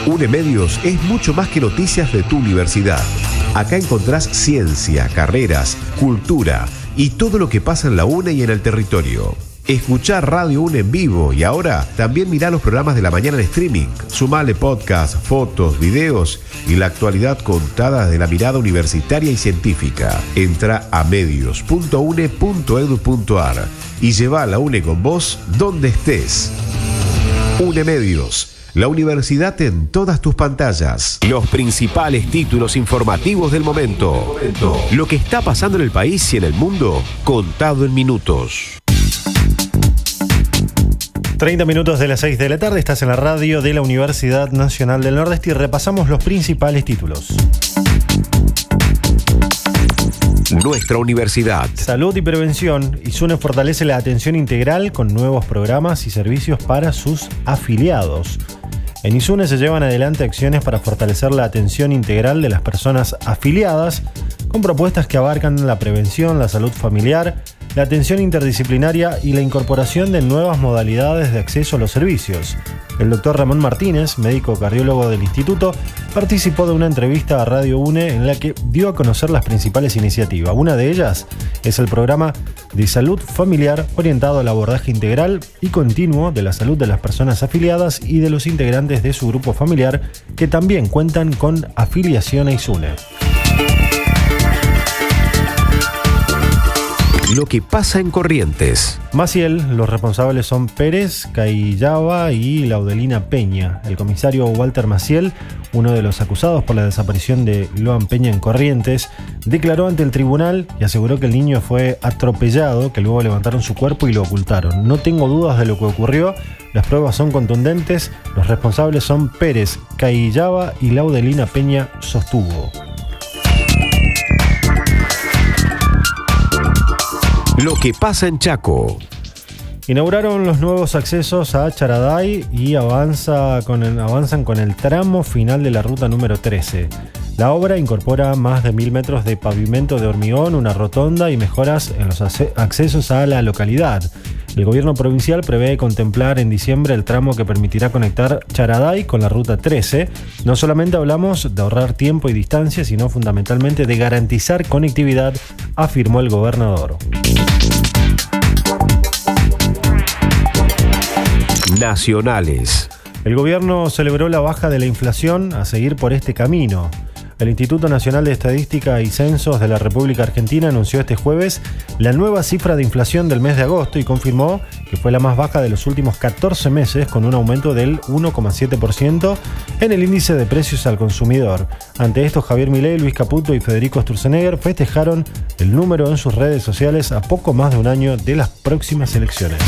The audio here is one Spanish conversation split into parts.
UNEMedios es mucho más que noticias de tu universidad. Acá encontrás ciencia, carreras, cultura y todo lo que pasa en la UNE y en el territorio. Escuchá Radio UNE en vivo y ahora también mirá los programas de la mañana en streaming. Sumale podcast, fotos, videos y la actualidad contada desde la mirada universitaria y científica. Entra a medios.une.edu.ar y lleva a la UNE con vos donde estés. UNEMedios, la universidad en todas tus pantallas. Los principales títulos informativos del momento. Lo que está pasando en el país y en el mundo, contado en minutos. 30 minutos de las 6 de la tarde, estás en la radio de la Universidad Nacional del Nordeste y repasamos los principales títulos. Nuestra universidad. Salud y prevención. ISUNE fortalece la atención integral con nuevos programas y servicios para sus afiliados. En ISUNE se llevan adelante acciones para fortalecer la atención integral de las personas afiliadas, con propuestas que abarcan la prevención, la salud familiar, la atención interdisciplinaria y la incorporación de nuevas modalidades de acceso a los servicios. El doctor Ramón Martínez, médico cardiólogo del instituto, participó de una entrevista a Radio UNE en la que dio a conocer las principales iniciativas. Una de ellas es el programa de salud familiar orientado al abordaje integral y continuo de la salud de las personas afiliadas y de los integrantes de su grupo familiar que también cuentan con afiliación a ISUNE. Lo que pasa en Corrientes. Maciel, los responsables son Pérez, Cayllaba y Laudelina Peña. El comisario Walter Maciel, uno de los acusados por la desaparición de Loan Peña en Corrientes, declaró ante el tribunal y aseguró que el niño fue atropellado, que luego levantaron su cuerpo y lo ocultaron. No tengo dudas de lo que ocurrió, las pruebas son contundentes, los responsables son Pérez, Cayllaba y Laudelina Peña, sostuvo. Lo que pasa en Chaco. Inauguraron los nuevos accesos a Charaday y avanzan con el tramo final de la ruta número 13. La obra incorpora más de 1.000 metros de pavimento de hormigón, una rotonda y mejoras en los accesos a la localidad. El gobierno provincial prevé contemplar en diciembre el tramo que permitirá conectar Charaday con la ruta 13. No solamente hablamos de ahorrar tiempo y distancia, sino fundamentalmente de garantizar conectividad, afirmó el gobernador. Nacionales. El gobierno celebró la baja de la inflación a seguir por este camino. El Instituto Nacional de Estadística y Censos de la República Argentina anunció este jueves la nueva cifra de inflación del mes de agosto y confirmó que fue la más baja de los últimos 14 meses, con un aumento del 1,7% en el índice de precios al consumidor. Ante esto, Javier Milei, Luis Caputo y Federico Sturzenegger festejaron el número en sus redes sociales a poco más de un año de las próximas elecciones.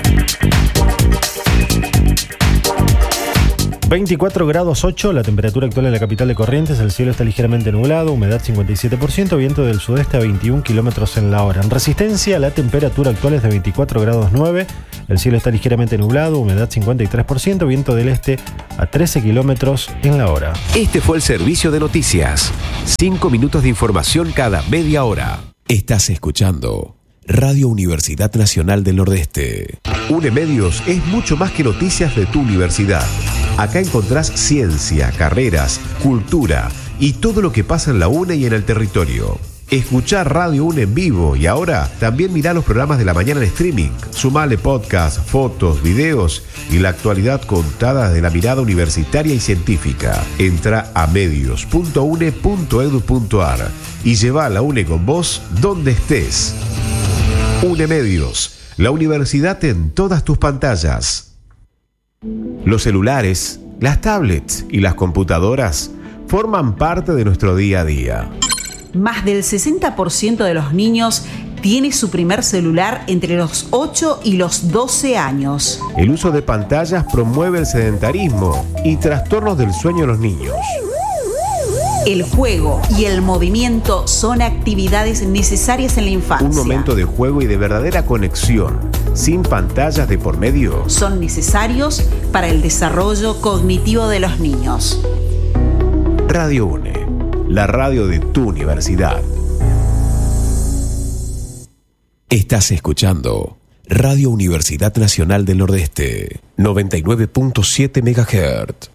24 grados 8, la temperatura actual en la capital de Corrientes, el cielo está ligeramente nublado, humedad 57%, viento del sudeste a 21 kilómetros en la hora. En Resistencia, la temperatura actual es de 24 grados 9, el cielo está ligeramente nublado, humedad 53%, viento del este a 13 kilómetros en la hora. Este fue el servicio de noticias. 5 minutos de información cada media hora. Estás escuchando Radio Universidad Nacional del Nordeste. UNEMedios es mucho más que noticias de tu universidad. Acá encontrás ciencia, carreras, cultura y todo lo que pasa en la UNE y en el territorio. Escuchá Radio UNE en vivo y ahora también mirá los programas de la mañana en streaming. Sumale podcast, fotos, videos y la actualidad contada desde la mirada universitaria y científica. Entra a medios.une.edu.ar y lleva a la UNE con vos donde estés. UNEMedios, la universidad en todas tus pantallas. Los celulares, las tablets y las computadoras forman parte de nuestro día a día. Más del 60% de los niños tiene su primer celular entre los 8 y los 12 años. El uso de pantallas promueve el sedentarismo y trastornos del sueño en los niños. El juego y el movimiento son actividades necesarias en la infancia. Un momento de juego y de verdadera conexión, sin pantallas de por medio, son necesarios para el desarrollo cognitivo de los niños. Radio UNE, la radio de tu universidad. Estás escuchando Radio Universidad Nacional del Nordeste, 99.7 MHz.